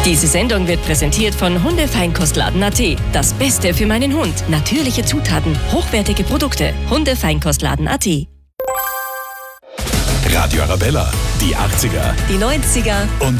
Diese Sendung wird präsentiert von Hundefeinkostladen.at. Das Beste für meinen Hund. Natürliche Zutaten, hochwertige Produkte. Hundefeinkostladen.at. Radio Arabella, die 80er, Die 90er und